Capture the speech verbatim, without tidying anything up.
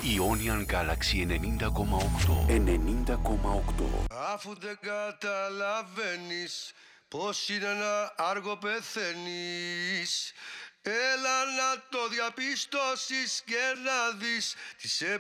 Ionian Galaxy ενενήντα κόμμα οκτώ. ενενήντα κόμμα οκτώ. Αφού δεν καταλαβαίνεις πως είναι ένα άργο πεθαίνεις, έλα να το διαπιστώσεις και να δεις τι σε